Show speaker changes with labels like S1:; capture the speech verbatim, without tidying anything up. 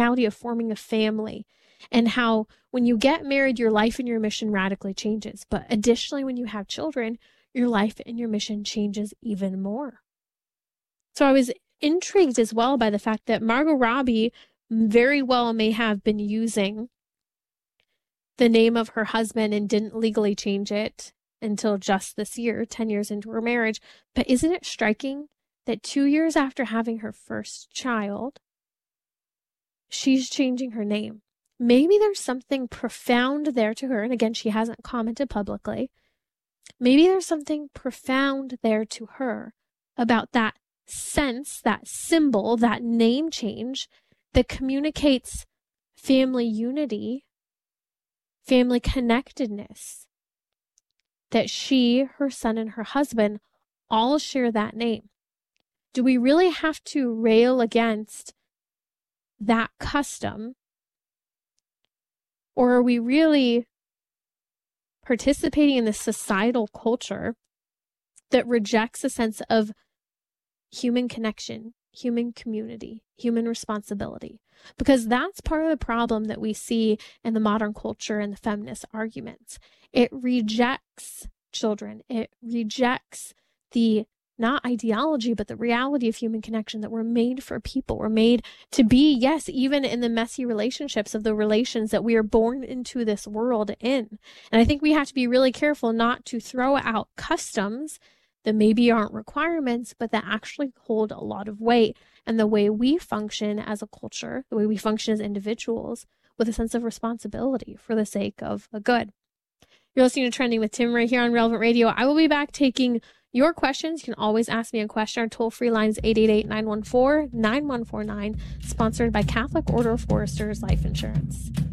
S1: reality of forming a family, and how when you get married, your life and your mission radically changes. But additionally, when you have children, your life and your mission changes even more. So I was intrigued as well by the fact that Margot Robbie very well may have been using the name of her husband and didn't legally change it until just this year, ten years into her marriage. But isn't it striking that two years after having her first child, she's changing her name? Maybe there's something profound there to her. And again, she hasn't commented publicly. Maybe there's something profound there to her about that sense, that symbol, that name change that communicates family unity, family connectedness, that she, her son, and her husband all share that name. Do we really have to rail against that custom? Or are we really participating in this societal culture that rejects a sense of human connection, human community, human responsibility? Because that's part of the problem that we see in the modern culture and the feminist arguments. It rejects children. It rejects the, not ideology, but the reality of human connection, that we're made for people. We're made to be, yes, even in the messy relationships of the relations that we are born into this world in. And I think we have to be really careful not to throw out customs that maybe aren't requirements, but that actually hold a lot of weight. And the way we function as a culture, the way we function as individuals, with a sense of responsibility for the sake of a good. You're listening to Trending with Tim right here on Relevant Radio. I will be back taking your questions. You can always ask me a question. Our toll-free line is eight eight eight, nine one four, nine one four nine, sponsored by Catholic Order of Foresters Life Insurance.